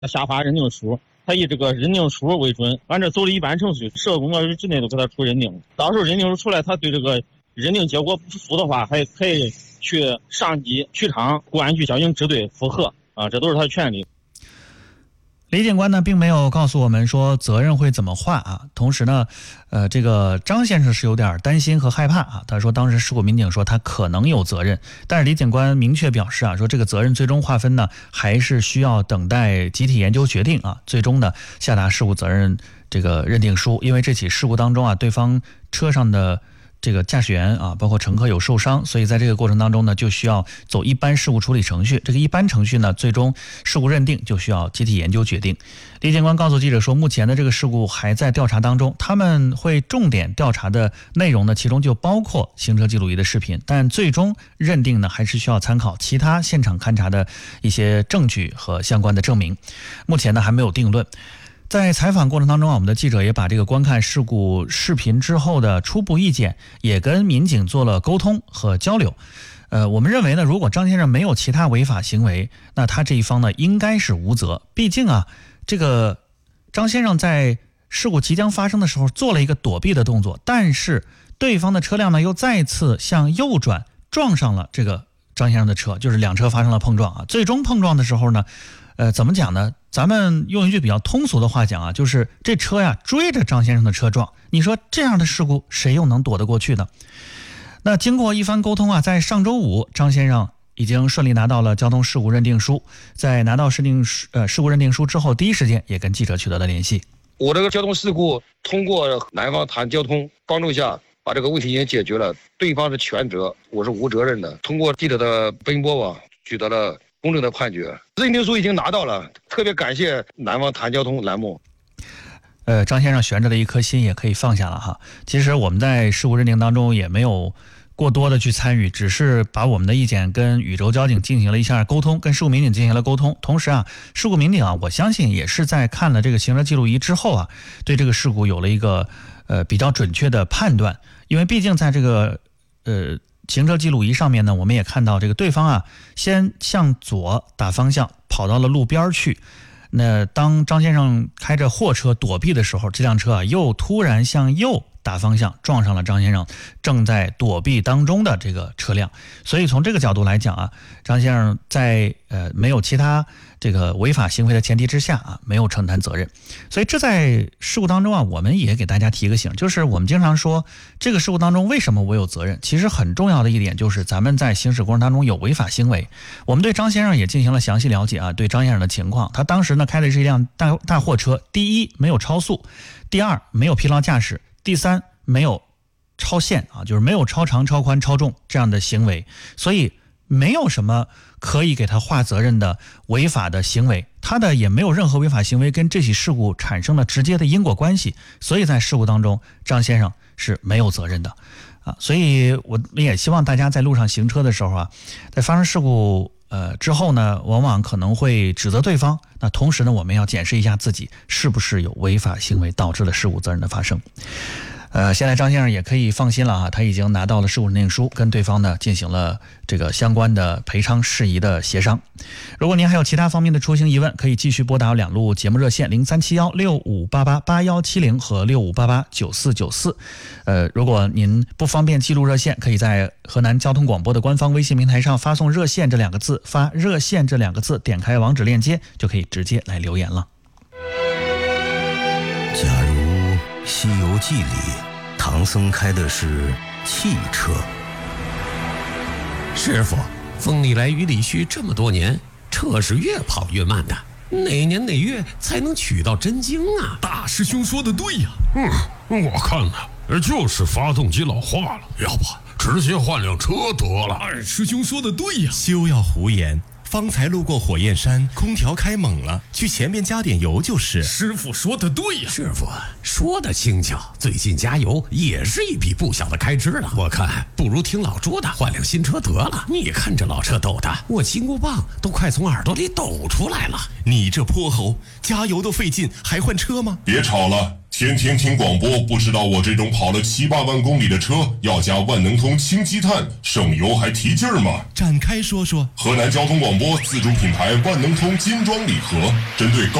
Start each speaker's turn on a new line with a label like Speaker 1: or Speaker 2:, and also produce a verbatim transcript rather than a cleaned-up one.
Speaker 1: 下发认定书，他以这个认定书为准，按照走了一般程序，十个工作日之内都给他出认定。到时候认定书出来，他对这个认定结果不服的话，还可以去上级、区场、公安局交警支队复核啊，这都是他的权利。
Speaker 2: 李警官呢，并没有告诉我们说责任会怎么划啊。同时呢，呃，这个张先生是有点担心和害怕啊。他说，当时事故民警说他可能有责任，但是李警官明确表示啊，说这个责任最终划分呢，还是需要等待集体研究决定啊，最终呢下达事故责任这个认定书。因为这起事故当中啊，对方车上的这个驾驶员啊，包括乘客有受伤，所以在这个过程当中呢，就需要走一般事故处理程序。这个一般程序呢，最终事故认定就需要集体研究决定。李警官告诉记者说，目前的这个事故还在调查当中，他们会重点调查的内容呢，其中就包括行车记录仪的视频，但最终认定呢，还是需要参考其他现场勘查的一些证据和相关的证明。目前呢，还没有定论。在采访过程当中啊，我们的记者也把这个观看事故视频之后的初步意见也跟民警做了沟通和交流。呃，我们认为呢，如果张先生没有其他违法行为，那他这一方呢应该是无责。毕竟啊，这个张先生在事故即将发生的时候做了一个躲避的动作，但是对方的车辆呢又再次向右转，撞上了这个张先生的车，就是两车发生了碰撞啊。最终碰撞的时候呢，呃，怎么讲呢？咱们用一句比较通俗的话讲啊，就是这车呀追着张先生的车撞。你说这样的事故谁又能躲得过去呢？那经过一番沟通啊，在上周五，张先生已经顺利拿到了交通事故认定书。在拿到事定呃事故认定书之后，第一时间也跟记者取得了联系。
Speaker 3: 我这个交通事故通过南方谈交通帮助下，把这个问题也解决了，对方是全责，我是无责任的。通过记者的奔波吧，取得了公正的判决，认定书已经拿到了，特别感谢南方谈交通栏目。
Speaker 2: 呃，张先生悬着的一颗心也可以放下了哈。其实我们在事故认定当中也没有过多的去参与，只是把我们的意见跟禹州交警进行了一下沟通，跟事故民警进行了沟通。同时啊，事故民警啊，我相信也是在看了这个行车记录仪之后啊，对这个事故有了一个呃比较准确的判断。因为毕竟在这个呃行车记录仪上面呢，我们也看到这个对方啊，先向左打方向跑到了路边去。那当张先生开着货车躲避的时候，这辆车啊又突然向右打方向撞上了张先生正在躲避当中的这个车辆。所以从这个角度来讲啊，张先生在呃没有其他这个违法行为的前提之下啊，没有承担责任。所以这在事故当中啊，我们也给大家提个醒，就是我们经常说这个事故当中为什么我有责任，其实很重要的一点就是咱们在行驶过程当中有违法行为。我们对张先生也进行了详细了解啊，对张先生的情况，他当时呢开的是一辆大大货车，第一没有超速，第二没有疲劳驾驶，第三没有超限啊，就是没有超长、超宽、超重这样的行为，所以没有什么可以给他划责任的违法的行为，他的也没有任何违法行为跟这起事故产生了直接的因果关系，所以在事故当中，张先生是没有责任的啊。所以我们也希望大家在路上行车的时候啊，在发生事故呃之后呢，往往可能会指责对方，那同时呢，我们要检视一下自己是不是有违法行为导致了事故责任的发生。呃，现在张先生也可以放心了啊，他已经拿到了事故认定书，跟对方呢进行了这个相关的赔偿事宜的协商。如果您还有其他方面的出行疑问，可以继续拨打两路节目热线零三七幺六五八八八幺七零和六五八八九四九四。呃，如果您不方便记录热线，可以在河南交通广播的官方微信平台上发送热线这两个字，发热线这两个字，点开网址链接就可以直接来留言了。
Speaker 4: 假如《西游记》里唐僧开的是汽车，
Speaker 5: 师傅，风里来雨里去这么多年，车是越跑越慢的，哪年哪月才能取到真经啊？
Speaker 6: 大师兄说的对呀。嗯，我看呢，就是发动机老化了，要不直接换辆车得了。二师兄说的对呀。
Speaker 7: 休要胡言，方才路过火焰山，空调开猛了，去前面加点油就是。
Speaker 6: 师傅说的对呀。
Speaker 5: 师傅说的轻巧，最近加油也是一笔不小的开支了。我看不如听老朱的，换辆新车得了。你看这老车抖的，我金箍棒都快从耳朵里抖出来了。
Speaker 7: 你这泼猴，加油都费劲，还换车吗？
Speaker 6: 别吵了，
Speaker 8: 天天听广播，不知道我这种跑了七八万公里的车要加万能通氢积碳，省油还提劲儿吗？
Speaker 7: 展开说说。
Speaker 8: 河南交通广播自主品牌万能通金装礼盒，针对高